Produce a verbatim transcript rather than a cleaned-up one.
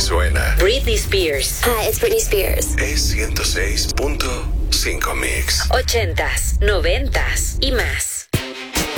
suena. Britney Spears. Hi, it's Britney Spears. Es ciento seis punto cinco Mix. Ochentas, noventas y más.